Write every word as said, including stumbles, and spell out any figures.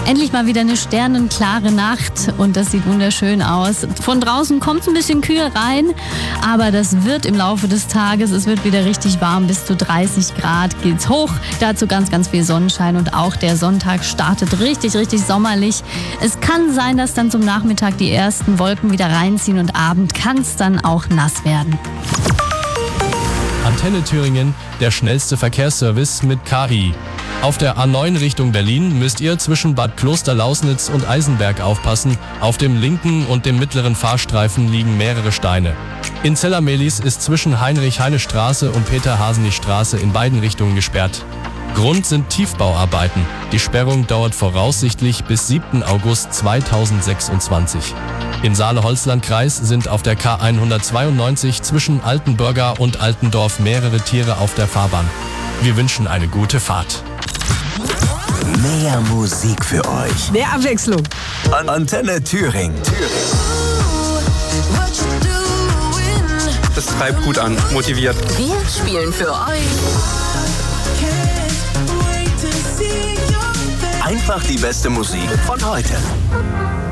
Endlich mal wieder eine sternenklare Nacht und das sieht wunderschön aus. Von draußen kommt es ein bisschen kühl rein, aber das wird im Laufe des Tages, es wird wieder richtig warm, bis zu dreißig Grad geht's hoch. Dazu ganz, ganz viel Sonnenschein und auch der Sonntag startet richtig, richtig sommerlich. Es kann sein, dass dann zum Nachmittag die ersten Wolken wieder reinziehen und Abend kann es dann auch nass werden. Antenne Thüringen, der schnellste Verkehrsservice mit K I. Auf der A neun Richtung Berlin müsst ihr zwischen Bad Klosterlausnitz und Eisenberg aufpassen. Auf dem linken und dem mittleren Fahrstreifen liegen mehrere Steine. In Zellamelis ist zwischen Heinrich-Heine-Straße und Peter-Haseny-Straße in beiden Richtungen gesperrt. Grund sind Tiefbauarbeiten. Die Sperrung dauert voraussichtlich bis siebten August zweitausendsechsundzwanzig. Im Saale-Holzland-Kreis sind auf der K hundertzweiundneunzig zwischen Altenburga und Altendorf mehrere Tiere auf der Fahrbahn. Wir wünschen eine gute Fahrt. Mehr Musik für euch. Mehr Abwechslung. An Antenne Thüringen. Das treibt gut an, motiviert. Wir spielen für euch Einfach die beste Musik von heute.